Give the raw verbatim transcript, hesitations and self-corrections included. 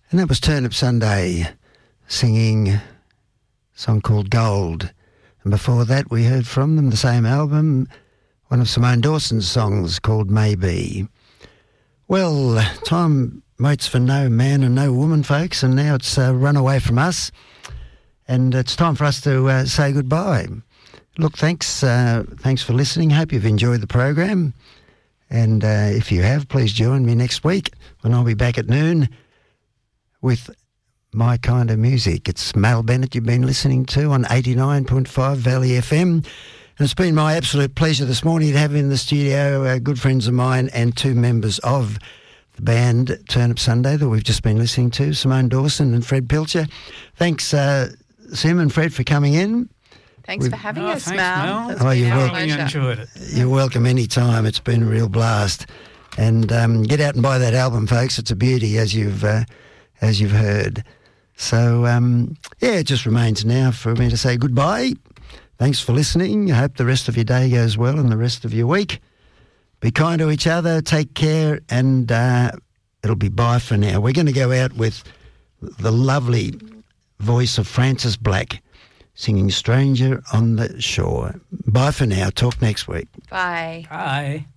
And that was Turnip Sunday singing a song called Gold. And before that we heard from them, the same album, one of Simone Dawson's songs called Maybe. Well, time waits for no man and no woman, folks, and now it's uh, run away from us. And it's time for us to uh, say goodbye. Look, thanks uh, thanks for listening. Hope you've enjoyed the program. And uh, if you have, please join me next week when I'll be back at noon with my kind of music. It's Mal Bennett you've been listening to on eighty-nine point five Valley F M. And it's been my absolute pleasure this morning to have in the studio uh, good friends of mine and two members of the band Turnip Sunday that we've just been listening to, Simone Dawson and Fred Pilcher. Thanks, uh, Sim and Fred, for coming in. Thanks We've, for having oh, us, thanks, Mal. Mel. Oh, you're welcome. I enjoyed it. You're welcome anytime. It's been a real blast. And um, get out and buy that album, folks. It's a beauty, as you've uh, as you've heard. So, um, yeah, it just remains now for me to say goodbye. Thanks for listening. I hope the rest of your day goes well and the rest of your week. Be kind to each other, take care, and uh, it'll be bye for now. We're going to go out with the lovely voice of Francis Black singing Stranger on the Shore. Bye for now. Talk next week. Bye. Bye.